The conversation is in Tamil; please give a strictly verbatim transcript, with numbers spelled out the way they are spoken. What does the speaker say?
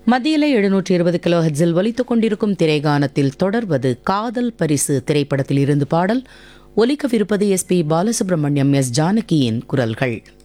மத்தியிலே எழுநூற்றி இருபது கிலோ ஹெட்ஸில் ஒலித்துக் கொண்டிருக்கும் திரைகானத்தில் தொடர்வது காதல் பரிசு திரைப்படத்தில் இருந்து பாடல். ஒலிக்கவிருப்பது எஸ் பி பாலசுப்ரமணியம், எஸ் ஜானகியின் குரல்கள்.